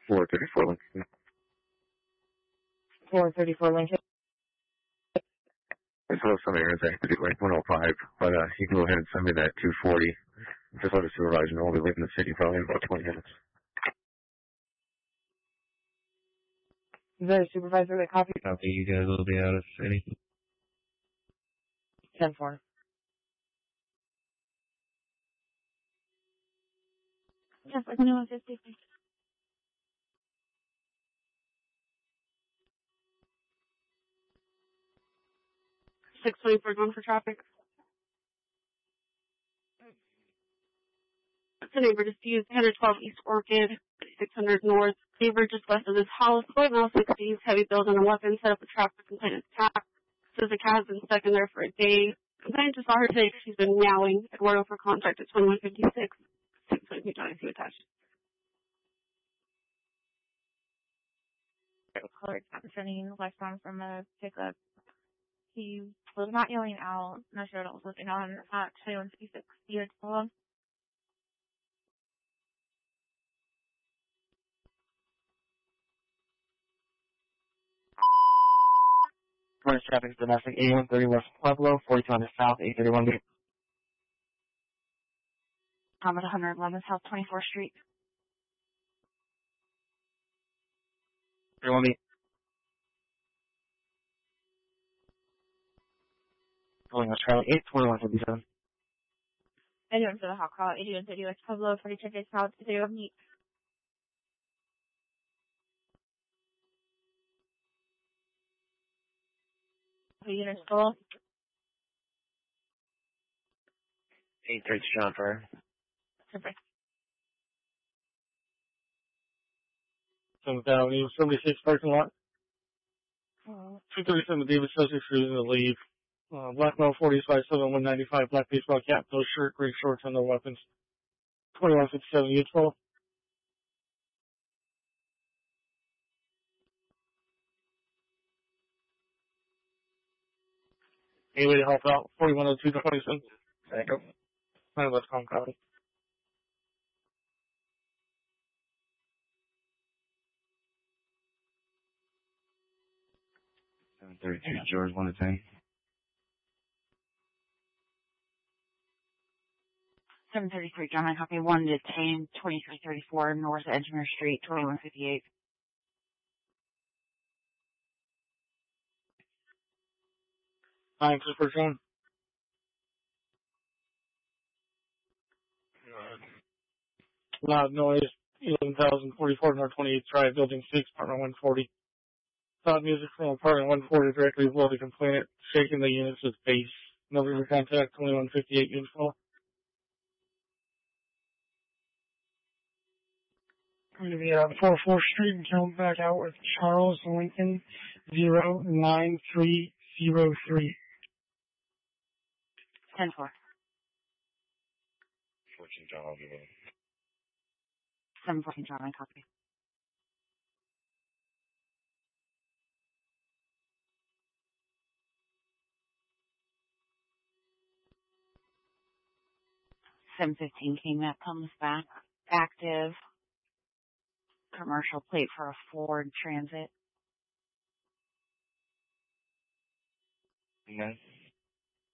434 Lincoln. 434 Lincoln. I still have some errands I have to do, like 105, but you can go ahead and send me that 240. Just let the supervisor know I'll be leaving the city probably in about 20 minutes. The supervisor that copy? Copy, you guys will be out of the city. 10-4. Yes, like no 50. 624 going for traffic. The neighbor disputes 112 East Orchid, 600 North. Neighbor just west of this house, 5 miles 60s, heavy building and weapon, set up a traffic complaint attack. Says the cat has been stuck in there for a day. Complainant just saw her today because she's been meowing. Eduardo for contact at 2156. 622 Johnny to attached. Colored concerning Lexon from a pickup. He was not yelling out. Not sure what was looking on at 2156. Units below. Morning traffic, domestic 8130 West Pueblo, 4200 South, 831 B. I'm at 111 South 24th Street. 31 B. Pulling West Charlie 8, 2157. Anyone for the hot call, 8130 West Pueblo, 4200 South, 31 B. Units full. 830 John Fire. Perfect. 7th Avenue, 76 parking lot. 237 David Sussex using the leave. Black male 45, 195, black baseball cap, no shirt, gray shorts, and no weapons. 2157, you 12. Anyway to help out, 4102 27. Thank you. West Palm County. George, 1 to 10. 733 John, I copy 1 to 10, 2334 North Edgemere Street, 2158. Thanks for John. Loud noise, 11,044 North 28th Drive, Building 6, Apartment 140. Loud music from Apartment 140 directly below the complainant, shaking the units with bass. Number to contact 2158 unit 12. Going to be 44th Street and come back out with Charles Lincoln 09303. 10-4. 14 John, I'll give it. 714 John, I copy. $715 came that comes back active. Commercial plate for a Ford Transit. Yes.